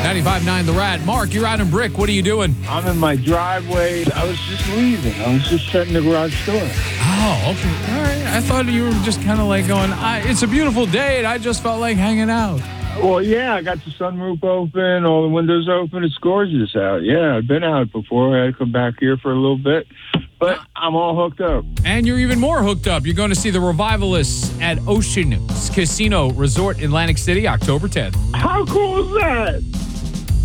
95.9 The Rat. Mark, you're out in Brick. What are you doing? I'm in my driveway. I was just leaving. I was just shutting the garage door. Oh, okay. All right. I thought you were just kind of like going, it's a beautiful day, and I just felt like hanging out. Well, yeah, I got the sunroof open, all the windows open. It's gorgeous out. Yeah, I've been out before. I had to come back here for a little bit, but I'm all hooked up. And you're even more hooked up. You're going to see the Revivalists at Ocean Casino Resort in Atlantic City, October 10th. How cool is that?